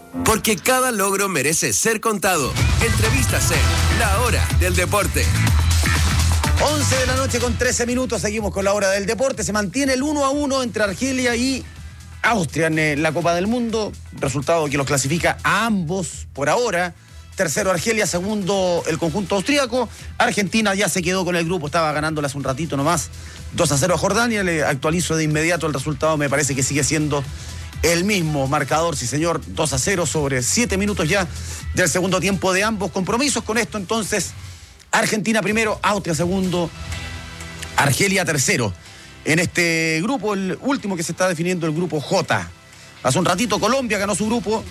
Porque cada logro merece ser contado. Entrevistas en La Hora del Deporte. 11 de la noche con 13 minutos, seguimos con La Hora del Deporte. Se mantiene el 1-1 entre Argelia y Austria en la Copa del Mundo. Resultado que los clasifica a ambos por ahora. Tercero Argelia, segundo el conjunto austríaco. Argentina ya se quedó con el grupo, estaba ganándole hace un ratito nomás. 2-0 a Jordania, le actualizo de inmediato el resultado, me parece que sigue siendo el mismo marcador, sí señor, 2-0 sobre 7 minutos ya del segundo tiempo de ambos compromisos. Con esto entonces, Argentina primero, Austria segundo, Argelia tercero. En este grupo, el último que se está definiendo, el grupo J. Hace un ratito Colombia ganó su grupo,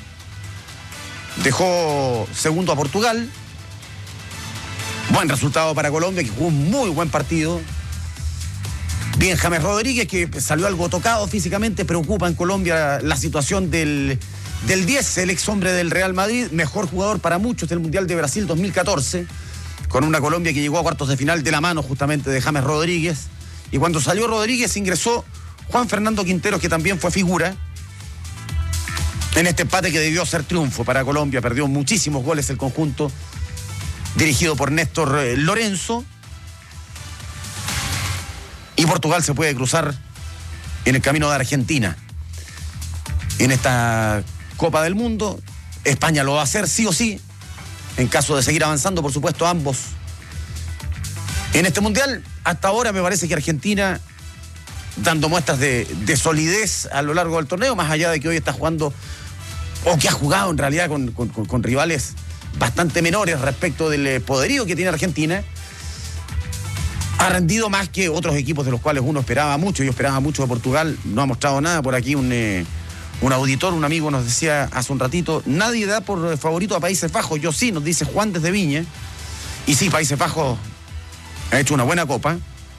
dejó segundo a Portugal. Buen resultado para Colombia, que jugó un muy buen partido. Bien, James Rodríguez, que salió algo tocado físicamente, preocupa en Colombia la situación del 10, el ex hombre del Real Madrid, mejor jugador para muchos del Mundial de Brasil 2014, con una Colombia que llegó a cuartos de final de la mano justamente de James Rodríguez. Y cuando salió Rodríguez ingresó Juan Fernando Quinteros, que también fue figura en este empate que debió ser triunfo para Colombia. Perdió muchísimos goles el conjunto dirigido por Néstor Lorenzo. Y Portugal se puede cruzar en el camino de Argentina en esta Copa del Mundo. España lo va a hacer sí o sí, en caso de seguir avanzando, por supuesto, ambos. En este Mundial, hasta ahora me parece que Argentina, dando muestras de solidez a lo largo del torneo, más allá de que hoy está jugando, o que ha jugado en realidad con rivales bastante menores respecto del poderío que tiene Argentina, ha rendido más que otros equipos de los cuales uno esperaba mucho. Yo esperaba mucho de Portugal, no ha mostrado nada. Por aquí un auditor, un amigo nos decía hace un ratito, nadie da por favorito a Países Bajos. Yo sí, nos dice Juan desde Viña. Y sí, Países Bajos ha hecho una buena copa.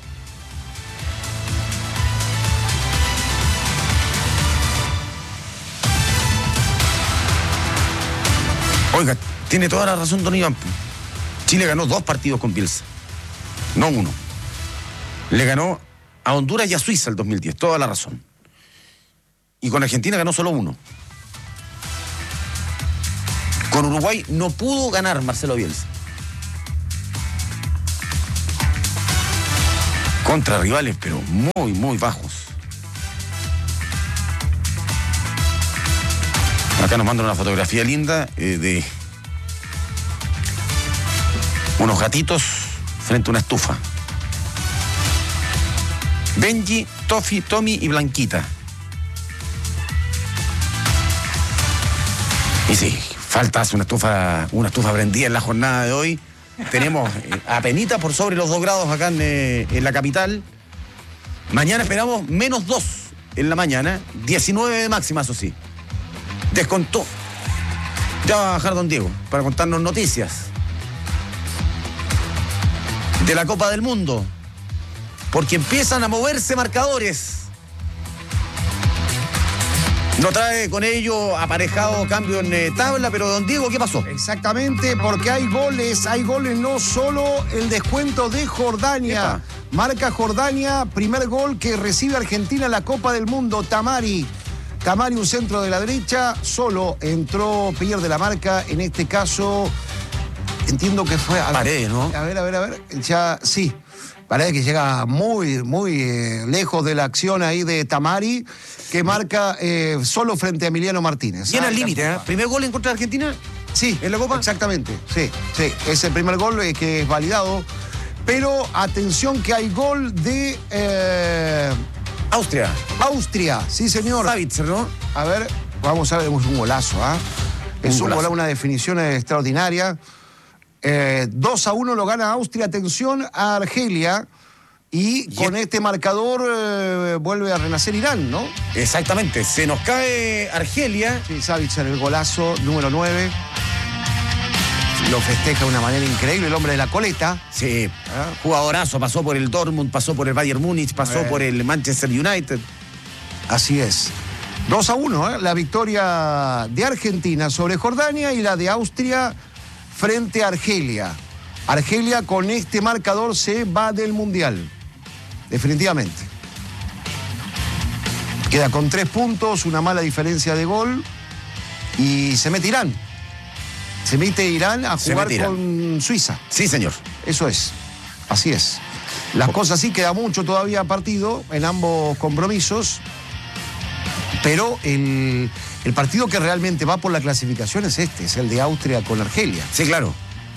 Oiga, tiene toda la razón don Iván. Chile ganó 2 partidos con Bielsa, no 1. Le ganó a Honduras y a Suiza el 2010, toda la razón. Y con Argentina ganó solo 1. Con Uruguay no pudo ganar Marcelo Bielsa. Contra rivales, pero muy, muy bajos. Acá nos mandan una fotografía linda de unos gatitos frente a una estufa. Benji, Tofi, Tommy y Blanquita. Y sí, falta una estufa prendida en la jornada de hoy. Tenemos apenita por sobre los 2 grados acá en la capital. Mañana esperamos -2 en la mañana, 19 de máxima, eso sí. Descontó. Ya va a bajar don Diego para contarnos noticias de la Copa del Mundo, porque empiezan a moverse marcadores. No trae con ello aparejado cambio en tabla, pero don Diego, ¿qué pasó? Exactamente, porque hay goles, no solo el descuento de Jordania. Epa. Marca Jordania, primer gol que recibe Argentina en la Copa del Mundo. Tamari, un centro de la derecha, solo entró, pierde la marca, en este caso, entiendo que fue... Paredes, ¿no? A ver, ya, sí. Parece que llega muy, muy lejos de la acción ahí de Tamari, que marca solo frente a Emiliano Martínez. Viene al límite, ¿eh? ¿Primer gol en contra de Argentina? Sí, ¿en la Copa? Exactamente, sí. Es el primer gol que es validado. Pero atención que hay gol de... Austria, sí señor. Savitzer, ¿no? A ver, vamos a ver, es un golazo, ¿ah? Es un golazo, una definición extraordinaria. 2-1 lo gana Austria, atención a Argelia. Y con este marcador vuelve a renacer Irán, ¿no? Exactamente, se nos cae Argelia. Sí, Savitzer, el golazo, número 9. Lo festeja de una manera increíble el hombre de la coleta. Sí, jugadorazo, pasó por el Dortmund, pasó por el Bayern Múnich, pasó por el Manchester United. Así es. 2-1, la victoria de Argentina sobre Jordania y la de Austria frente a Argelia. Argelia con este marcador se va del Mundial. Definitivamente. Queda con 3 puntos, una mala diferencia de gol. Y se mete Irán. Se mete Irán a jugar con Suiza. Sí, señor. Eso es. Así es. Las cosas sí, queda mucho todavía partido en ambos compromisos. Pero el partido que realmente va por la clasificación es el de Austria con Argelia. Sí, claro.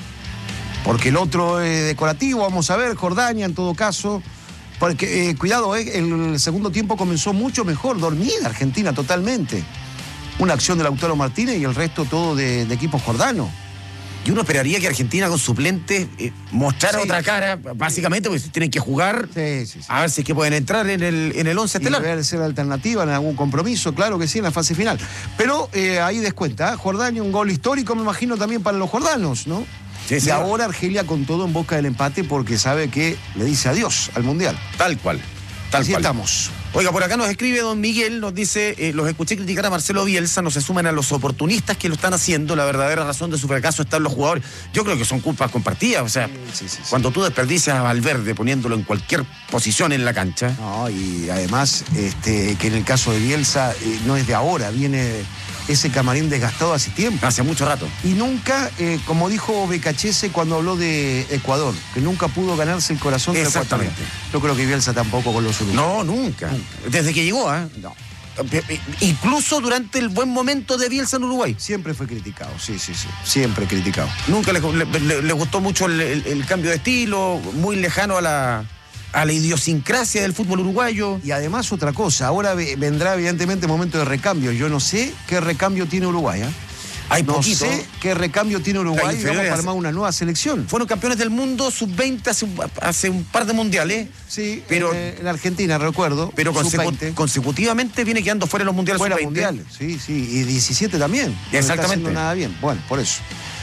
Porque el otro es decorativo, vamos a ver, Jordania en todo caso. Porque, cuidado, el segundo tiempo comenzó mucho mejor, dormida Argentina totalmente. Una acción de Lautaro Martínez y el resto todo de equipos jordanos. Y uno esperaría que Argentina con suplentes mostrara otra cara, básicamente, porque tienen que jugar a ver si es que pueden entrar en el 11 estelar. Y ver ser alternativa en algún compromiso, claro que sí, en la fase final. Pero ahí descuenta, Jordania, un gol histórico, me imagino, también para los jordanos, ¿no? Sí, y ahora Argelia con todo en busca del empate porque sabe que le dice adiós al Mundial. Tal cual. Así estamos. Oiga, por acá nos escribe don Miguel, nos dice, los escuché criticar a Marcelo Bielsa, no se suman a los oportunistas que lo están haciendo, la verdadera razón de su fracaso está en los jugadores. Yo creo que son culpas compartidas, o sea, cuando tú desperdicias a Valverde poniéndolo en cualquier posición en la cancha. No, y además, que en el caso de Bielsa no es de ahora, viene ese camarín desgastado hace tiempo. Hace mucho rato. Y nunca, como dijo Becachese cuando habló de Ecuador, que nunca pudo ganarse el corazón de Ecuador. Exactamente. Yo creo que Bielsa tampoco con los uruguayos. No, nunca. Desde que llegó, ¿eh? No. Incluso durante el buen momento de Bielsa en Uruguay. Siempre fue criticado, sí. Siempre criticado. Nunca le gustó mucho el cambio de estilo, muy lejano a la idiosincrasia del fútbol uruguayo. Y además otra cosa, ahora vendrá evidentemente momento de recambio. Yo no sé qué recambio tiene Uruguay, ¿eh? Hay no poquito. sé qué recambio tiene Uruguay, vamos a armar una nueva selección. Fueron campeones del mundo sub-20 hace un par de mundiales. Sí, pero en Argentina, recuerdo. Pero consecutivamente viene quedando fuera de los mundiales fuera sub-20. Mundiales, sí, y 17 también. Exactamente. No está haciendo nada bien, bueno, por eso.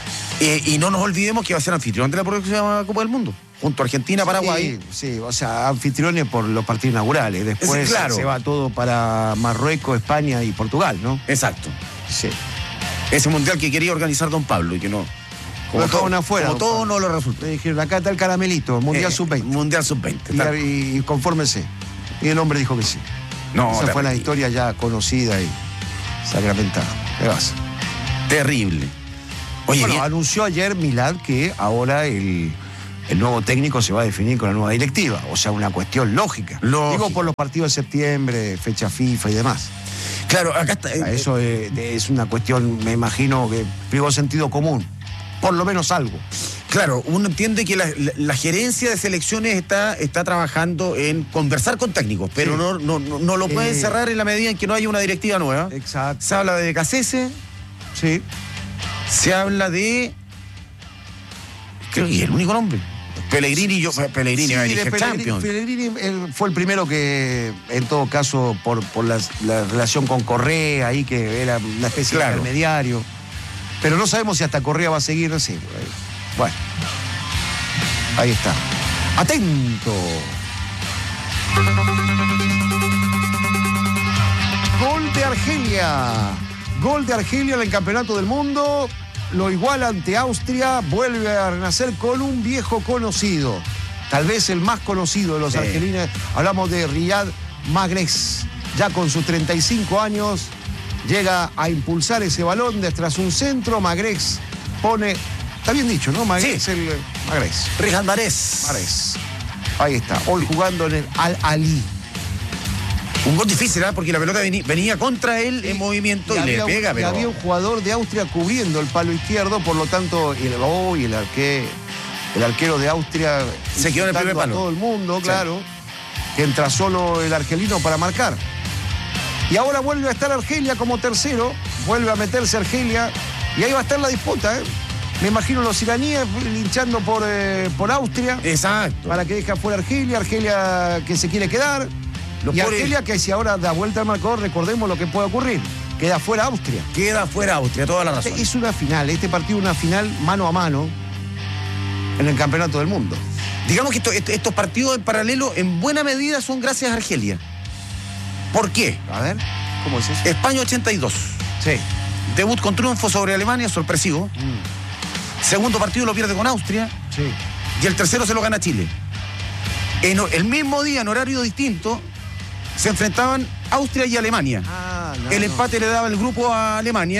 Y no nos olvidemos que va a ser anfitrión de la próxima Copa del Mundo, junto a Argentina, Paraguay. Sí, o sea, anfitriones por los partidos inaugurales. Después se va todo para Marruecos, España y Portugal, ¿no? Exacto. Sí. Ese mundial que quería organizar don Pablo y que no. Como todo no lo resultó. Le dijeron, acá está el caramelito, Mundial Sub-20. Mundial Sub-20. Y confórmese. Y el hombre dijo que sí. Esa fue la historia ya conocida y sacramentada. ¿Qué vas? Terrible. Oye, bueno, anunció ayer Milad que ahora el nuevo técnico se va a definir con la nueva directiva. O sea, una cuestión lógica. Digo por los partidos de septiembre, fecha FIFA y demás. Claro, acá está. Eso es una cuestión, me imagino, que privó sentido común. Por lo menos algo. Claro, uno entiende que la gerencia de selecciones está trabajando en conversar con técnicos, pero no lo pueden cerrar en la medida en que no haya una directiva nueva. Exacto. Se habla de Cassese. Sí. Se habla de... Creo que es el único nombre. Pellegrini, va a dirigir Champions. Pellegrini fue el primero que, en todo caso, por la relación con Correa, ahí que era una especie de intermediario. Pero no sabemos si hasta Correa va a seguir. Sí, bueno, ahí está. ¡Atento! Gol de Argelia. Gol de Argelia en el Campeonato del Mundo. Lo iguala ante Austria, vuelve a renacer con un viejo conocido, tal vez el más conocido de los argelinos. Hablamos de Riyad Mahrez, ya con sus 35 años, llega a impulsar ese balón tras un centro. Mahrez pone, está bien dicho, ¿no? Mahrez, sí. Mahrez. Riyad Mahrez. Ahí está, hoy jugando en el Al-Ali. Un gol difícil, ¿eh? Porque la pelota venía contra él en movimiento y le pega, pero... había un jugador de Austria cubriendo el palo izquierdo, por lo tanto, el arquero de Austria se quedó en el primer palo. A todo el mundo, claro, que entra solo el argelino para marcar. Y ahora vuelve a estar Argelia como tercero, vuelve a meterse Argelia, y ahí va a estar la disputa, ¿eh? Me imagino los iraníes linchando por Austria. Exacto. Para que deje afuera Argelia que se quiere quedar. Y Argelia, que si ahora da vuelta al marcador, recordemos lo que puede ocurrir. Queda fuera Austria. Toda la razón. Es una final, este partido es una final mano a mano en el Campeonato del Mundo. Digamos que estos partidos en paralelo en buena medida son gracias a Argelia. ¿Por qué? A ver, ¿cómo es eso? España 82. Sí. Debut con triunfo sobre Alemania, sorpresivo. Segundo partido lo pierde con Austria. Sí. Y el tercero se lo gana Chile. En el mismo día, en horario distinto, se enfrentaban Austria y Alemania. El empate le daba el grupo a Alemania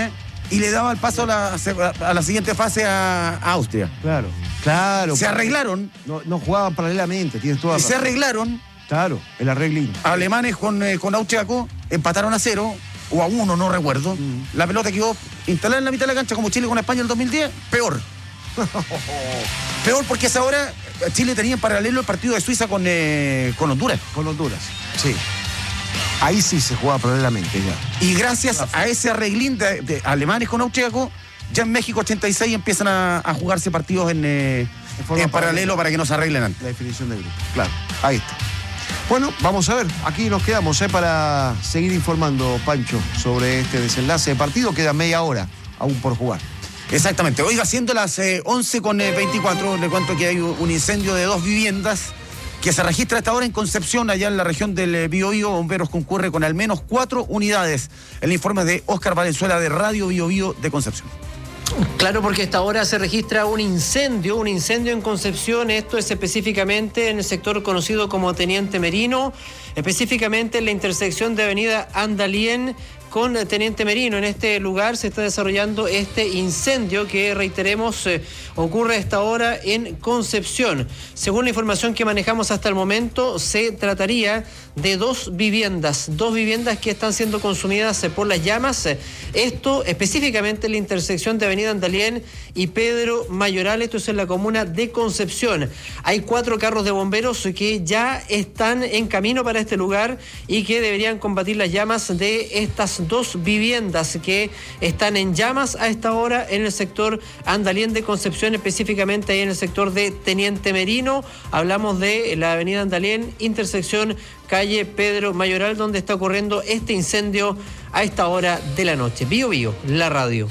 y le daba el paso a la siguiente fase a Austria. Claro. Se arreglaron. No jugaban paralelamente, tienes toda la razón. Se arreglaron. Claro, el arreglín. Alemanes con austriaco empataron a 0 o a 1, no recuerdo. La pelota quedó instalada en la mitad de la cancha como Chile con España en el 2010. Peor. Peor porque a esa hora Chile tenía en paralelo el partido de Suiza con Honduras. Con Honduras, sí. Ahí sí se jugaba paralelamente ya. Y gracias a ese arreglín de alemanes con austriaco, ya en México 86 empiezan a jugarse partidos en paralelo para que no se arreglen antes. La definición de grupo, claro. Ahí está. Bueno, vamos a ver, aquí nos quedamos para seguir informando, Pancho, sobre este desenlace de partido. Queda media hora aún por jugar. Exactamente. Oiga, siendo las 11:24, le cuento que hay un incendio de 2 viviendas que se registra hasta ahora en Concepción, allá en la región del Biobío. Bomberos concurre con al menos 4 unidades. El informe de Óscar Valenzuela de Radio Biobío de Concepción. Claro, porque hasta ahora se registra un incendio en Concepción. Esto es específicamente en el sector conocido como Teniente Merino, específicamente en la intersección de Avenida Andalien con Teniente Merino. En este lugar se está desarrollando este incendio que, reiteremos, ocurre a esta hora en Concepción. Según la información que manejamos hasta el momento, se trataría de 2 viviendas que están siendo consumidas por las llamas. Esto específicamente en la intersección de Avenida Andalien y Pedro Mayoral. Esto es en la comuna de Concepción. Hay 4 carros de bomberos que ya están en camino para este lugar y que deberían combatir las llamas de estas 2 viviendas que están en llamas a esta hora en el sector Andalien de Concepción, específicamente ahí en el sector de Teniente Merino. Hablamos de la Avenida Andalien, intersección calle Pedro Mayoral, donde está ocurriendo este incendio a esta hora de la noche. Bio Bio, la radio.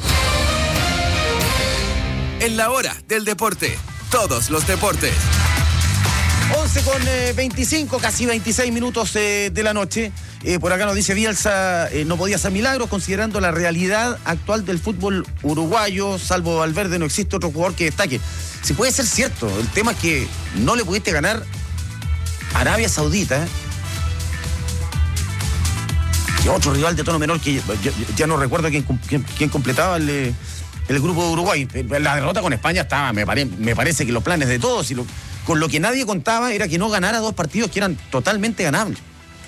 En la hora del deporte, todos los deportes. 11:25, casi 26 minutos de la noche. Por acá nos dice Bielsa, no podía hacer milagros considerando la realidad actual del fútbol uruguayo. Salvo Valverde, no existe otro jugador que destaque. Si puede ser cierto, el tema es que no le pudiste ganar a Arabia Saudita, y otro rival de tono menor que ya no recuerdo quién completaba el grupo de Uruguay. La derrota con España estaba, me parece que los planes de todos, con lo que nadie contaba era que no ganara 2 partidos que eran totalmente ganables.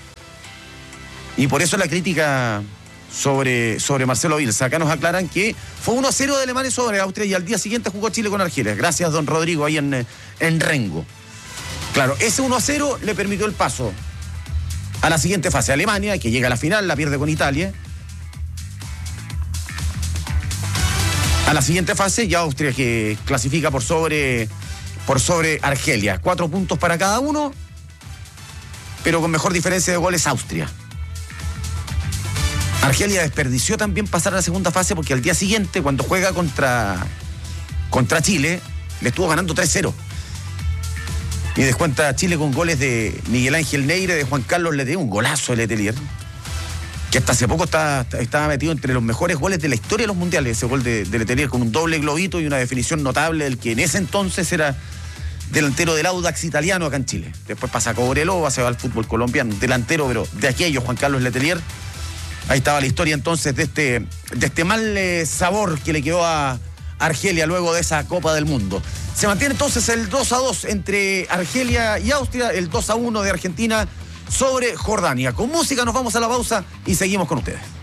Y por eso la crítica sobre Marcelo Bielsa. Acá nos aclaran que fue 1-0 de Alemania sobre Austria y al día siguiente jugó Chile con Argelia. Gracias, don Rodrigo, ahí en Rengo. Claro, ese 1-0 le permitió el paso a la siguiente fase. Alemania, que llega a la final, la pierde con Italia. A la siguiente fase, ya Austria, que clasifica por sobre Argelia. 4 puntos para cada uno, pero con mejor diferencia de goles Austria. Argelia desperdició también pasar a la segunda fase porque al día siguiente, cuando juega contra Chile, le estuvo ganando 3-0. Y descuenta Chile con goles de Miguel Ángel Neire, de Juan Carlos Letelier, un golazo de Letelier, que hasta hace poco estaba metido entre los mejores goles de la historia de los mundiales, ese gol de Letelier, con un doble globito y una definición notable del que en ese entonces era delantero del Audax italiano acá en Chile. Después pasa a Cobreloa, se va al fútbol colombiano, delantero, pero de aquello, Juan Carlos Letelier. Ahí estaba la historia entonces de este mal sabor que le quedó a Argelia luego de esa Copa del Mundo. Se mantiene entonces el 2-2 entre Argelia y Austria, el 2-1 de Argentina sobre Jordania. Con música nos vamos a la pausa y seguimos con ustedes.